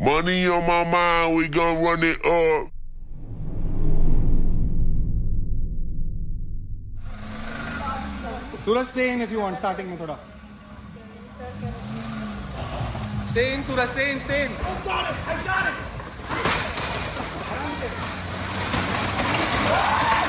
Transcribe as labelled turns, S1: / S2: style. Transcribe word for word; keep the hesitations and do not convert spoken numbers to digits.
S1: Money on my mind, we gon' run it up.
S2: Suraj, stay in if you want, starting में थोड़ा. Stay in, Suraj, stay in, stay in.
S3: I got it, I got it.